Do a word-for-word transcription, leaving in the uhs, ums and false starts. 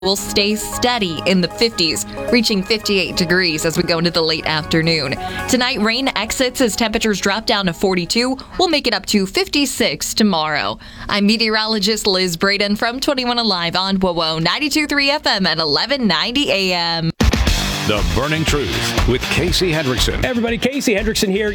will stay steady in the fifties, reaching fifty-eight degrees as we go into the late afternoon. Tonight, rain exits as temperatures drop down to forty-two. We'll make it up to fifty-six tomorrow. I'm meteorologist Liz Braden from twenty-one Alive on W O O ninety-two point three F M at eleven ninety A M. The Burning Truth with Casey Hendrickson. Everybody, Casey Hendrickson here.